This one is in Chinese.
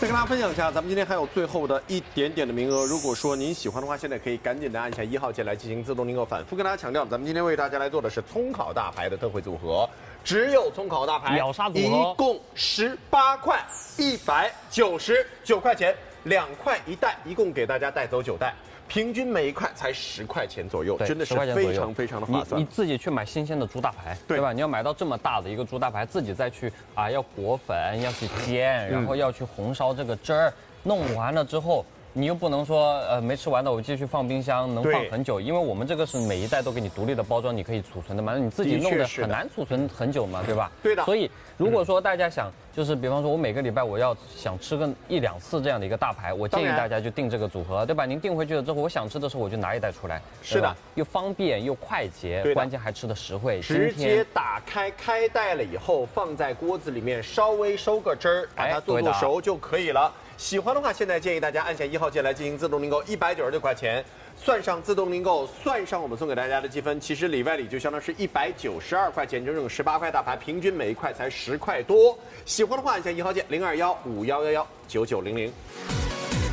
再跟大家分享一下，咱们今天还有最后的一点点的名额。如果说您喜欢的话，现在可以赶紧的按下1号键来进行自动订购。反复跟大家强调，咱们今天为大家来做的是葱烤大排的特惠组合，只有葱烤大排秒杀组合， 一共18块，199块钱，2块一袋，一共给大家带走9袋。 平均每一块才10块钱左右，真的是非常非常的划算。 你自己去买新鲜的猪大排，对吧？你要买到这么大的一个猪大排，自己再去要裹粉，要去煎，然后要去红烧这个汁儿，弄完了之后。 你又不能说没吃完的我继续放冰箱，能放很久，因为我们这个是每一袋都给你独立的包装，你可以储存的嘛。你自己弄的很难储存很久嘛，对吧？ 对的。 所以如果说大家想，就是比方说我每个礼拜我要想吃个1、2次这样的一个大排，我建议大家就订这个组合，对吧？您订回去了之后，我想吃的时候我就拿一袋出来， 是的， 又方便又快捷，关键还吃的实惠。 直接打开开袋了以后，放在锅子里面稍微收个汁儿，把它做熟就可以了。 喜欢的话，现在建议大家按下1号键来进行自动订购，196块钱，算上自动订购，算上我们送给大家的积分，其实里外里就相当是192块钱，整整18块大排，平均每一块才10块多。喜欢的话，按下1号键，0215119900。